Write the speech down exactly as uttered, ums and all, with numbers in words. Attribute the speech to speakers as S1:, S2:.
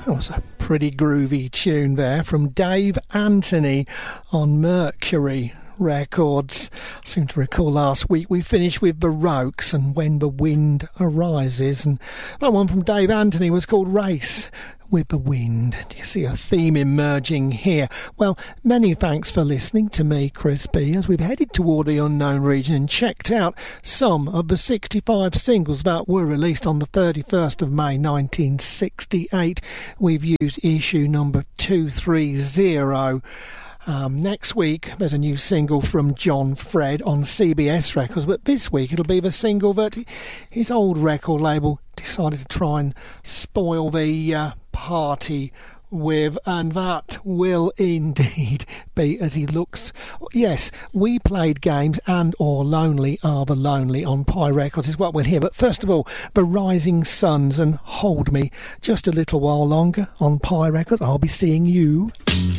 S1: That was a pretty groovy tune there from Dave Anthony on Mercury Records. I seem to recall last week we finished with Baroques and When the Wind Arises, and that one from Dave Anthony was called Race with the Wind. Do you see a theme emerging here? Well, many thanks for listening to me, Chris B, as we've headed toward the unknown region and checked out some of the sixty-five singles that were released on the thirty-first of May nineteen sixty-eight. We've used issue number two thirty. Um, next week there's a new single from John Fred on C B S Records, but this week it'll be the single that his old record label decided to try and spoil the uh, party with, and that will indeed be As He Looks. Yes, We Played Games and Or Lonely Are the Lonely on Pi Records is what we'll hear, but first of all, The Rising Suns and Hold Me just a little while longer on Pi Records. I'll be seeing you.